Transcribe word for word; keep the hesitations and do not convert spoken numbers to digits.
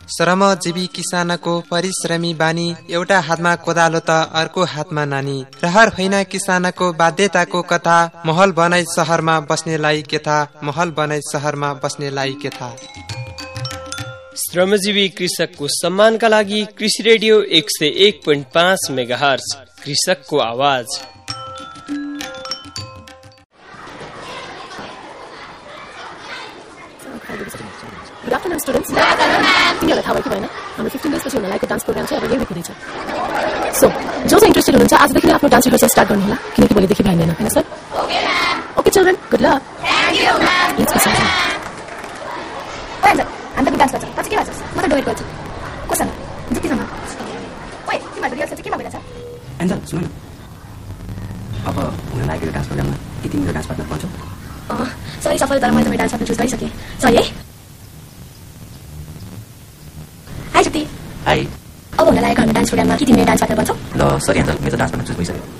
श्रमजीवी किसानको परिश्रमी बानी, एउटा हातमा कोदालो त अर्को हातमा नानी। रहर होइन किसानको बाध्यताको कथा, महल बनाई शहरमा बस्नेलाई के था, महल बनाई शहरमा बस्नेलाई के था। श्रमजीवी कृषकको सम्मानका लागि कृषि रेडियो एक सय एक पोइन्ट पाँच मेगाहर्ज, कृषकको आवाज। Good afternoon, students. तिमीहरूलाई थाहा भयो कि भएन, हाम्रो फिफ्टिन डेज पछि हुन लागेको डान्स प्रोग्राम चाहिँ अब यही हुँदैछ। सो जो चाहिँ इन्ट्रेस्टेड हुनुहुन्छ आजदेखि नै आफ्नो डान्स रिहर्सल स्टार्ट गर्नु होला, किनकि भोलिदेखि भ्याइँदैन, होइन sir? Okay children, good lock. Thank you ma'am. Let's go sir. ओए हामी त डान्स गर्छ, पछि के गर्छस्? म त डुएट गर्छु। कोसँग? जित्तीसँग। ओए तिमीहरूको रिहर्सल चाहिँ केमा भइरहेछ? एन्जल सुन न, अब हुन लागेको डान्स प्रोग्राममा के तिमी मेरो डान्स पार्टनर पाउँछौ? अँ सरी सफल, तर मैले त मेरो डान्स पार्टनर चुज गरिसकेँ। सरी है। हाई ज्योति। हाई। अब हुन लागेको हाम्रो डान्स प्रोग्राममा के तिमीले डान्स पार्टनर बन्छौ? ल सरी एन्जल, मेरो डान्स पार्टनर चुज भइसक्यो।